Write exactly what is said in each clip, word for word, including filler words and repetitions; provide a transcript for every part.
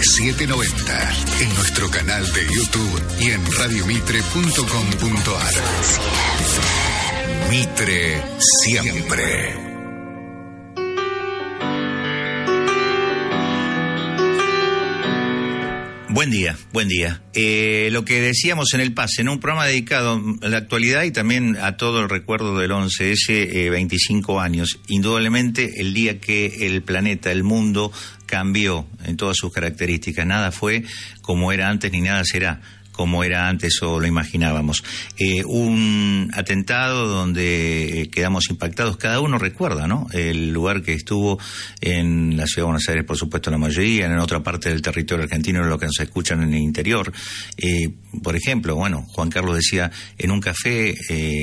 siete noventa, en nuestro canal de YouTube y en radio mitre punto com punto ar. Mitre siempre. Buen día, buen día. Eh, lo que decíamos en el pase, en un programa dedicado a la actualidad y también a todo el recuerdo del once ese, eh, veinticinco años. Indudablemente el día que el planeta, el mundo, cambió en todas sus características. Nada fue como era antes ni nada será como era antes o lo imaginábamos. Eh, un atentado donde quedamos impactados, cada uno recuerda, ¿no? El lugar que estuvo en la ciudad de Buenos Aires, por supuesto, la mayoría, en otra parte del territorio argentino, lo que nos escuchan en el interior. Eh, por ejemplo, bueno, Juan Carlos decía, en un café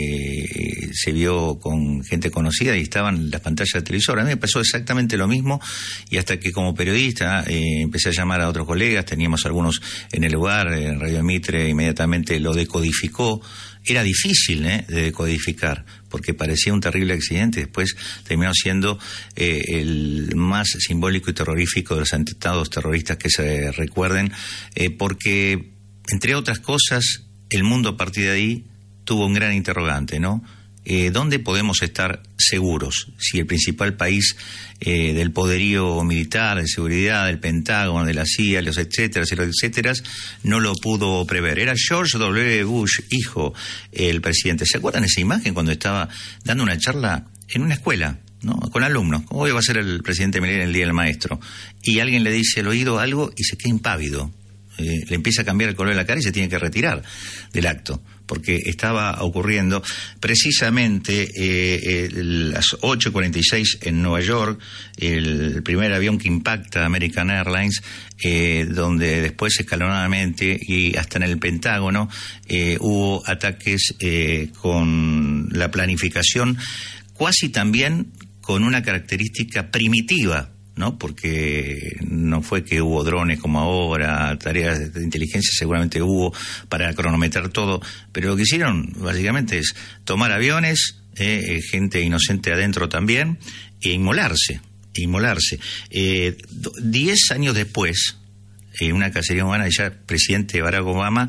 eh, se vio con gente conocida y estaban las pantallas de televisor. A mí me pasó exactamente lo mismo y hasta que como periodista eh, empecé a llamar a otros colegas, teníamos algunos en el lugar, en Radio Mitre, inmediatamente lo decodificó. Era difícil ¿eh? de decodificar porque parecía un terrible accidente. Después terminó siendo eh, el más simbólico y terrorífico de los atentados terroristas que se recuerden, eh, porque entre otras cosas el mundo a partir de ahí tuvo un gran interrogante, ¿no? Eh, ¿Dónde podemos estar seguros si el principal país eh, del poderío militar, de seguridad, del Pentágono, de la C I A, los etcétera, etcétera, no lo pudo prever? Era George W. Bush, hijo, el presidente. ¿Se acuerdan esa imagen cuando estaba dando una charla en una escuela, ¿no? Con alumnos? Hoy va a ser el presidente Milei en el Día del Maestro. Y alguien le dice al oído algo y se queda impávido. Eh, le empieza a cambiar el color de la cara y se tiene que retirar del acto, porque estaba ocurriendo precisamente eh, eh, las ocho cuarenta y seis en Nueva York, el primer avión que impacta American Airlines, eh, donde después escalonadamente y hasta en el Pentágono eh, hubo ataques eh, con la planificación, casi también con una característica primitiva, ¿no? Porque no fue que hubo drones como ahora, tareas de inteligencia seguramente hubo para cronometrar todo, pero lo que hicieron básicamente es tomar aviones, eh, gente inocente adentro también, e inmolarse, inmolarse. Eh, diez años después, en una cacería humana, ya el presidente Barack Obama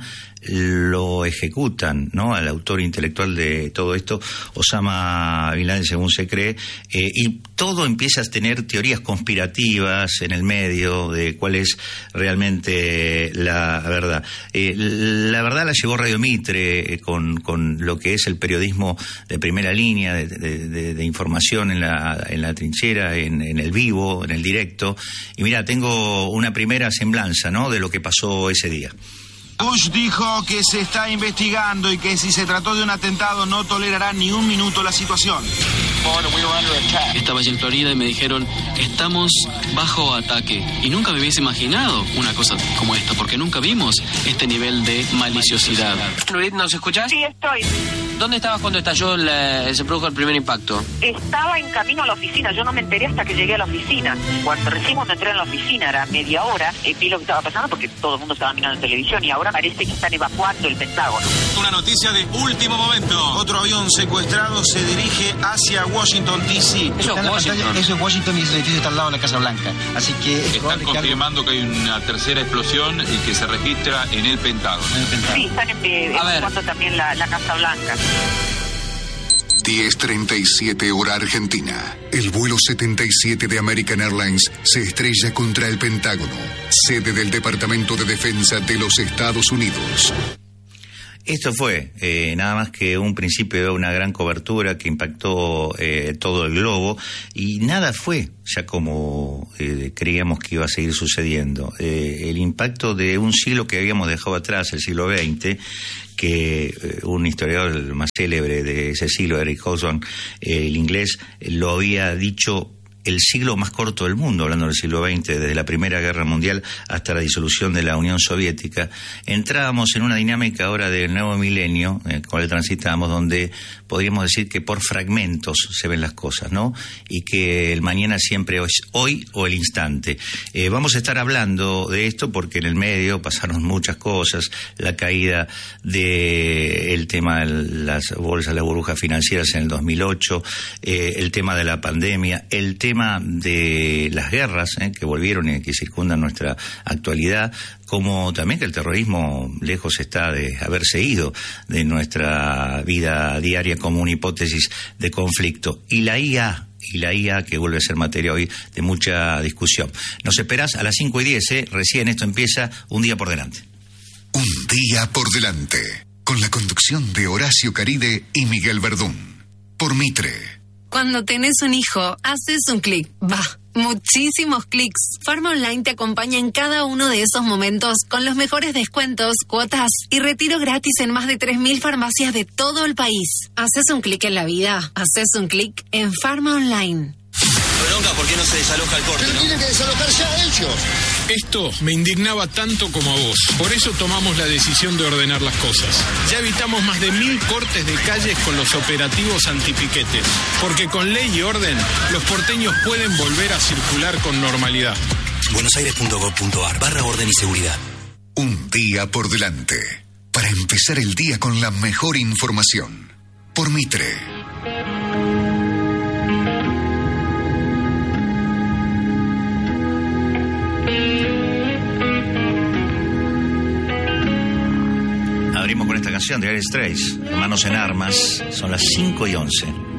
lo ejecutan, ¿no? Al autor intelectual de todo esto, Osama Bin Laden, según se cree, eh, y todo empieza a tener teorías conspirativas en el medio de cuál es realmente la verdad. Eh, la verdad la llevó Radio Mitre eh, con, con lo que es el periodismo de primera línea, de, de, de, de información en la, en la trinchera, en, en el vivo, en el directo. Y mira, tengo una primera semblanza, ¿no?, de lo que pasó ese día. Bush dijo que se está investigando y que si se trató de un atentado no tolerará ni un minuto la situación. Estaba allí en Florida y me dijeron, estamos bajo ataque. Y nunca me hubiese imaginado una cosa como esta, porque nunca vimos este nivel de maliciosidad. Luis, ¿nos escuchás? Sí, estoy. ¿Dónde estabas cuando estalló, la, se produjo el primer impacto? Estaba en camino a la oficina, yo no me enteré hasta que llegué a la oficina. Cuando recién cuando entré en la oficina, era media hora, eh, vi lo que estaba pasando porque todo el mundo estaba mirando en televisión y ahora parece que están evacuando el Pentágono. Una noticia de último momento. Otro avión secuestrado se dirige hacia Washington, D C. Eso es Washington. Eso es Washington y ese edificio está al lado de la Casa Blanca. Así que están confirmando que hay una tercera explosión y que se registra en el Pentágono. En el Pentágono. Sí, están eh, evacuando también la, la Casa Blanca. diez treinta y siete hora argentina. El vuelo setenta y siete de American Airlines se estrella contra el Pentágono, sede del Departamento de Defensa de los Estados Unidos. Esto fue eh, nada más que un principio de una gran cobertura que impactó eh, todo el globo, y nada fue ya como eh, creíamos que iba a seguir sucediendo. Eh, el impacto de un siglo que habíamos dejado atrás, el siglo veinte, que eh, un historiador el más célebre de ese siglo, Eric Hobsbawm, eh, el inglés, lo había dicho el siglo más corto del mundo, hablando del siglo veinte, desde la Primera Guerra Mundial hasta la disolución de la Unión Soviética. Entrábamos en una dinámica ahora del nuevo milenio, en el cual transitamos, donde podríamos decir que por fragmentos se ven las cosas, ¿no? Y que el mañana siempre es hoy o el instante. Eh, vamos a estar hablando de esto porque en el medio pasaron muchas cosas, la caída del tema de las bolsas, las burbujas financieras en el dos mil ocho, eh, el tema de la pandemia, el tema tema de las guerras eh, que volvieron y que circundan nuestra actualidad, como también que el terrorismo lejos está de haberse ido de nuestra vida diaria como una hipótesis de conflicto. Y la I A, y la I A que vuelve a ser materia hoy de mucha discusión. Nos esperás a las cinco y diez, eh, recién esto empieza, Un Día por Delante. Un Día por Delante, con la conducción de Horacio Caride y Miguel Verdún, por Mitre. Cuando tenés un hijo, haces un clic, va, muchísimos clics. Farma Online te acompaña en cada uno de esos momentos con los mejores descuentos, cuotas y retiro gratis en más de tres mil farmacias de todo el país. Haces un clic en la vida, haces un clic en Farma Online. Bronca, ¿por qué no se desaloja el corte, no? Tienen que desalojar ya ellos. Esto me indignaba tanto como a vos. Por eso tomamos la decisión de ordenar las cosas. Ya evitamos más de mil cortes de calles con los operativos antipiquetes. Porque con ley y orden, los porteños pueden volver a circular con normalidad. buenosaires.gov.ar barra orden y seguridad. Un Día por Delante, para empezar el día con la mejor información. Por Mitre. Abrimos con esta canción de Dire Straits, Hermanos en Armas. Son las cinco y once.